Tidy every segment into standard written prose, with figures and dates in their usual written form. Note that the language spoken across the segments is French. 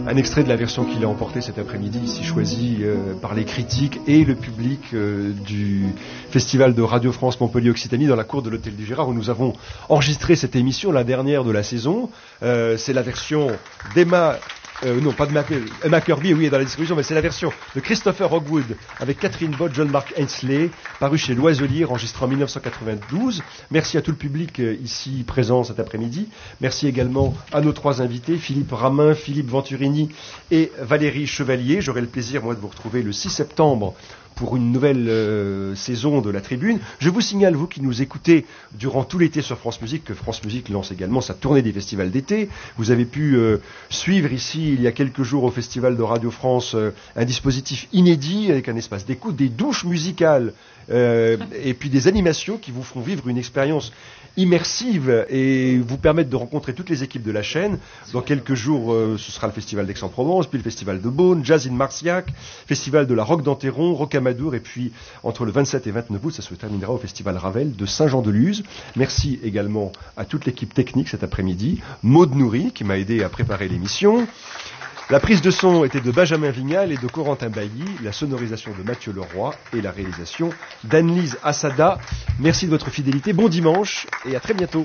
Un extrait de la version qu'il a emportée cet après-midi, ici choisi par les critiques et le public du Festival de Radio France Montpellier-Occitanie dans la cour de l'Hôtel du Gérard où nous avons enregistré cette émission, la dernière de la saison. C'est la version d'Emma... non, pas de Emma Kirby, oui, est dans la distribution, mais c'est la version de Christopher Hogwood avec Catherine Bott, John-Mark Ainsley, paru chez Loiselier, enregistré en 1992. Merci à tout le public ici présent cet après-midi. Merci également à nos trois invités, Philippe Ramin, Philippe Venturini et Valérie Chevalier. J'aurai le plaisir, moi, de vous retrouver le 6 septembre pour une nouvelle saison de la Tribune. Je vous signale, vous qui nous écoutez durant tout l'été sur France Musique, que France Musique lance également sa tournée des festivals d'été. Vous avez pu suivre ici, il y a quelques jours, au Festival de Radio France, un dispositif inédit avec un espace d'écoute, des douches musicales et puis des animations qui vous feront vivre une expérience immersive et vous permettre de rencontrer toutes les équipes de la chaîne. Dans quelques jours, ce sera le Festival d'Aix-en-Provence, puis le Festival de Beaune, Jazz in Marciac, Festival de la Roque d'Enterron, Rocamadour, et puis entre le 27 et 29 août, ça se terminera au Festival Ravel de Saint-Jean-de-Luz. Merci également à toute l'équipe technique cet après-midi, Maud Nourri qui m'a aidé à préparer l'émission. La prise de son était de Benjamin Vignal et de Corentin Bailly, la sonorisation de Mathieu Leroy et la réalisation d'Anne-Lise Assada. Merci de votre fidélité, bon dimanche et à très bientôt.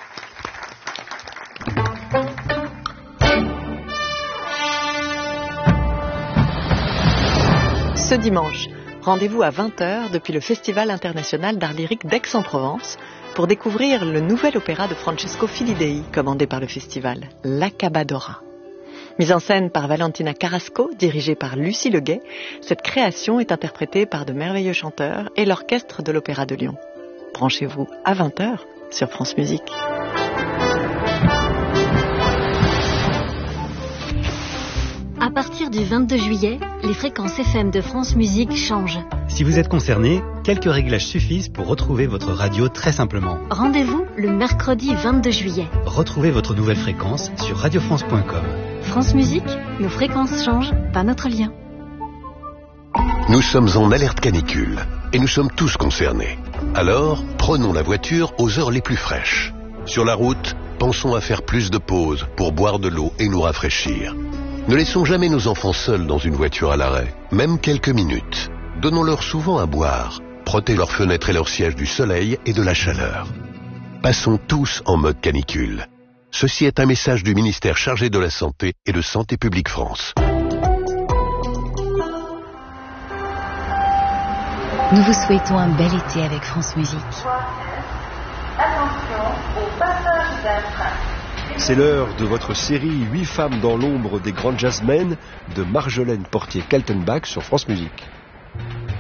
Ce dimanche, rendez-vous à 20h depuis le Festival international d'art lyrique d'Aix-en-Provence pour découvrir le nouvel opéra de Francesco Filidei, commandé par le festival, L'Accabadora. Mise en scène par Valentina Carrasco, dirigée par Lucie Leguet, cette création est interprétée par de merveilleux chanteurs et l'orchestre de l'Opéra de Lyon. Branchez-vous à 20h sur France Musique. À partir du 22 juillet, les fréquences FM de France Musique changent. Si vous êtes concerné, quelques réglages suffisent pour retrouver votre radio très simplement. Rendez-vous le mercredi 22 juillet. Retrouvez votre nouvelle fréquence sur radiofrance.com. France Musique, nos fréquences changent, pas notre lien. Nous sommes en alerte canicule et nous sommes tous concernés. Alors, prenons la voiture aux heures les plus fraîches. Sur la route, pensons à faire plus de pauses pour boire de l'eau et nous rafraîchir. Ne laissons jamais nos enfants seuls dans une voiture à l'arrêt, même quelques minutes. Donnons-leur souvent à boire. Protègez leurs fenêtres et leurs sièges du soleil et de la chaleur. Passons tous en mode canicule. Ceci est un message du ministère chargé de la Santé et de Santé publique France. Nous vous souhaitons un bel été avec France Musique. Attention au passage d'un train. C'est l'heure de votre série 8 femmes dans l'ombre des grandes jazzmen de Marjolaine Portier-Kaltenbach sur France Musique.